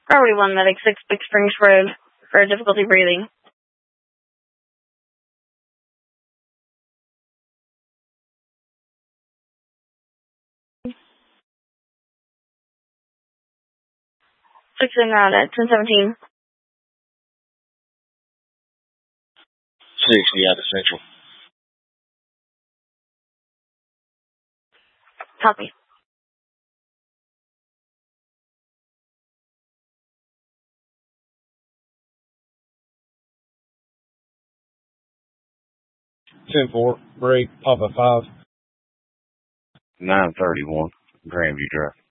Property 1, Medic 6, Big Springs Road, for difficulty breathing. Six in out at 1017. 60 out of Central. Copy. Ten four, break, Papa 5. 931, Grandview Drive.